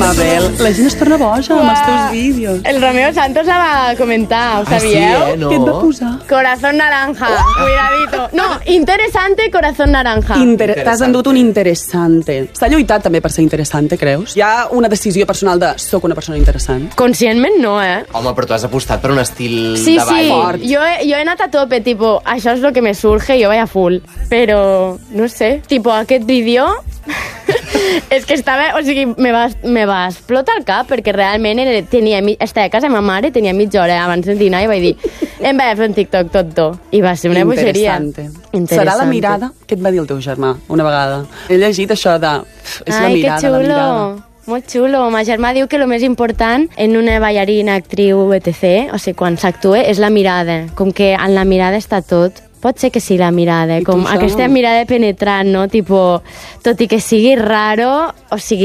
Mabel, la gent es torna boja amb els teus vídeos. El Romeo Santos la va comentar, ho sabíeu? Sí, no? Què et va posar? Corazón naranja, cuidadito. No, interesante corazón naranja. T'has endut un interessante. S'ha lluitat també per ser interessante, creus? Hi ha una decisió personal de soc una persona interessant? Conscientment no, Home, però tu has apostat per un estil Sí, de ball. sí, jo he anat a tope, tipo, això és lo que me surge, jo vaig a full. Però, no sé, tipo, aquest vídeo... és que estava... O sigui, me va explotar el cap, perquè realment estava a casa de ma mare, tenia mitja hora abans de dinar i vaig dir, em vaig a fer un TikTok tot. I va ser una bogeria. Interessante. Serà la mirada? Què et va dir el teu germà una vegada? He llegit això de... És la mirada, que xulo. la mirada. Molt xulo. Ma germà diu que el més important en una ballarina, actriu, etc., o sigui, quan s'actua, és la mirada. Com que en la mirada està tot. Pot ser que sí, la mirada, com aquesta mirada penetrant, no? Tipo, tot i que sigui raro, o sigui,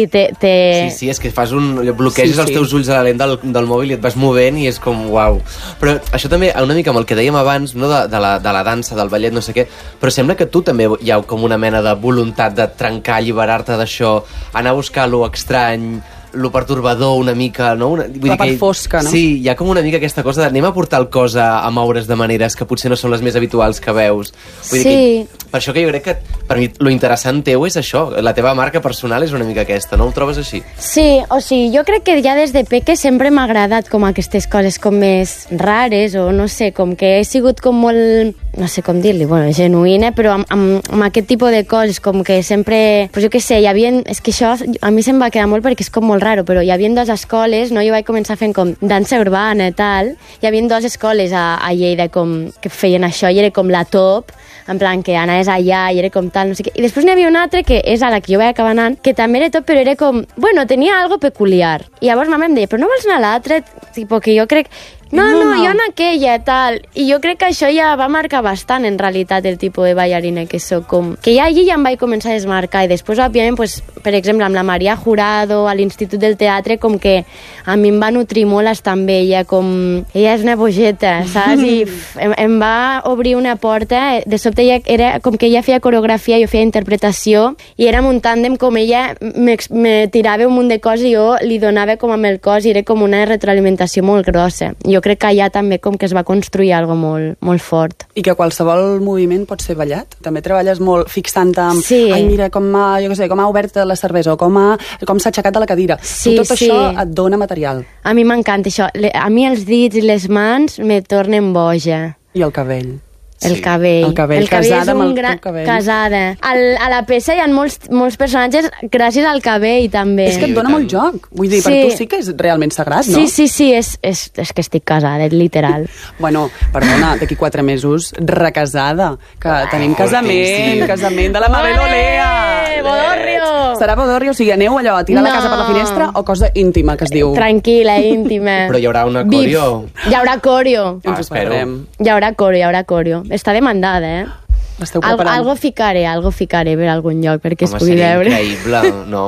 Sí, és que fas bloqueges els teus ulls a la lent del mòbil i et vas movent i és com, uau. Però això també, una mica amb el que dèiem abans, no? de la dansa, del ballet, no sé què, però sembla que tu també hi ha com una mena de voluntat de trencar, alliberar-te d'això, anar a buscar lo estrany, lo pertorbador una mica, no? La part fosca, no? Sí, hi ha com una mica aquesta cosa de anem a portar el cos a moure's de maneres que potser no són les més habituals que veus. Vull dir que, per això que jo crec que per mi lo interessant teu és això, la teva marca personal és una mica aquesta, no ho trobes així? Sí, o sigui, jo crec que ja des de peque sempre m'ha agradat com aquestes coses com més rares o no sé, com que he sigut com molt, no sé com dir-li, bueno, genuïna, però amb aquest tipus de coses, com que sempre, pues jo què sé, és que això a mi se'm va quedar molt perquè és com molt raro, però hi havia dues escoles, no? Jo vaig començar fent com dansa urbana i tal, hi havia dues escoles a Lleida com que feien això i era com la top, en plan que anaves allà i era com tal, no sé què. I després n'hi havia una altra que és a la que jo vaig acabar anant, que també era top, però era com, bueno, tenia algo peculiar. I llavors ma mare em deia, però no vols anar a l'altra? Tipo que jo crec... No, jo en aquella, tal. I jo crec que això ja va marcar bastant, en realitat, el tipus de ballarina que soc. Com... Que ja allí ja em vaig començar a desmarcar. I després, òbviament, pues, per exemple, amb la Maria Jurado, a l'Institut del Teatre, com que a mi em va nutrir molt estar amb ella, com... Ella és una bogeta, saps? I em va obrir una porta. De sobte, ella era com que ella feia coreografia, jo feia interpretació, i érem un tàndem com ella me tirava un munt de coses i jo li donava com amb el cos, i era com una retroalimentació molt grossa. Jo crec que allà també com que es va construir algo molt, molt fort. I que qualsevol moviment pot ser ballat? També treballes molt fixant-te amb... Sí. Ai, mira, com ha obert la cervesa, o com s'ha aixecat de la cadira. Sí, tot això et dona material. A mi m'encanta això. A mi els dits i les mans me tornen boja. I el cabell. El cabell. El cabell, casada amb el teu cabell. Casada. A la peça hi ha molts personatges gràcies al cabell, també. És que et dona molt joc. Vull dir, per tu sí que és realment sagrat, no? Sí, és que estic casada, literal. Bueno, perdona, d'aquí 4 mesos, recasada, que tenim casament de la Mabel Olea. Bodorrio! Serà bodorrio, o sigui, aneu allò a tirar la casa per la finestra o cosa íntima, que es diu? Tranquil·la, íntima. Però hi haurà una coreo. Hi haurà coreo. Espero. Hi haurà coreo. Està demandada, L'esteu preparant? Algo ficaré per algun lloc perquè es pugui seria veure. Increïble, no?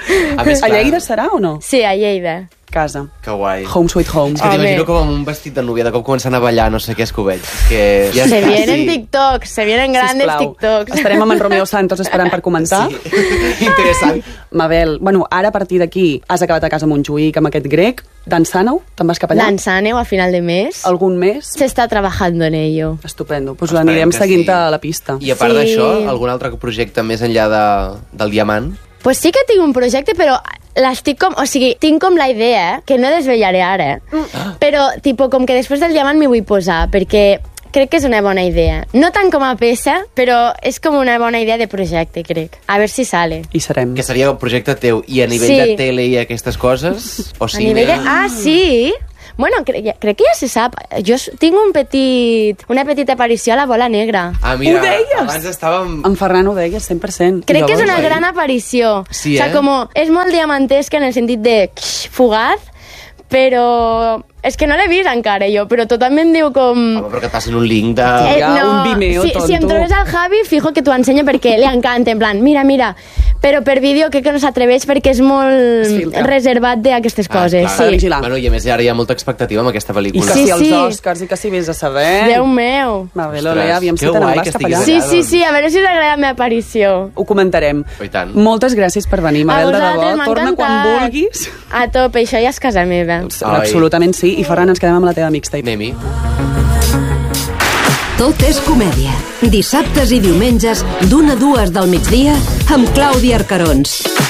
A Lleida serà o no? Sí, a Lleida. Casa. Que guai. Home sweet home. És que t'imagino com amb un vestit de núvia, de cop començant a ballar, no sé què és que ho veig. Que ja se vienen TikToks, se vienen grandes TikToks. Estarem amb en Romeo Santos esperant per comentar. Sí, interessant. Mabel, bueno, ara a partir d'aquí has acabat a casa a Montjuïc amb aquest grec. Dansàneu? Te'n vas cap allà? Dansàneu a final de mes. Algun mes? Se està trabajando en ello. Estupendo. Pues anirem seguint a la pista. I a part d'això, algun altre projecte més enllà del diamant? Pues sí que tinc un projecte, però l'estic com... O sigui, tinc com la idea, que no desvetllaré ara, però tipo, com que després del diamant m'hi vull posar, perquè crec que és una bona idea. No tant com a peça, però és com una bona idea de projecte, crec. A veure si sale. I serem. Que seria un projecte teu. I a nivell de tele i aquestes coses? O cine? A nivell de... Ah, sí! Bueno, crec que ja se sap. Jo tinc una petita aparició a la Bola Negra. Ah, mira, ho deies? abans estàvem... En Ferran ho deia 100%. Crec que és una gran aparició. Sí, O sigui, com és molt diamantesca en el sentit de fugaz, però És que no l'he vist encara jo, però tothom em diu com... Home, però que et passin un link de... un Vimeo, tonto. Si em trobes al Javi, fijo que t'ho ensenyo perquè li encanta, en plan, mira, però per vídeo crec que no s'atreveix perquè és molt reservat d'aquestes coses. S'ha de vigilar. Bueno, i a més ara hi ha molta expectativa amb aquesta pel·lícula. I que si els Oscars i que si vés a saber... Déu meu! Mabel Olea, aviam si te n'anàs cap allà. Sí, a veure si t'agrada la meva aparició. Ho comentarem. I tant. Moltes gràcies per venir, Mabel, de debò. Torna quan vulguis. A tope, això ja és casa meva. Absolutament sí. I Ferran, ens quedem amb la teva mixtape. Anem-hi. Tot és comèdia. Dissabtes i diumenges, d'1 a 2 del migdia, amb Clàudia Arcarons.